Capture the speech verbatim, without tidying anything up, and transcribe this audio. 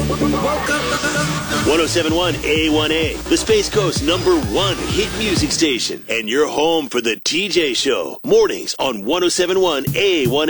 ten seventy-one A one A, the Space Coast number one hit music station, and your home for the T J Show. Mornings on ten seventy-one A one A.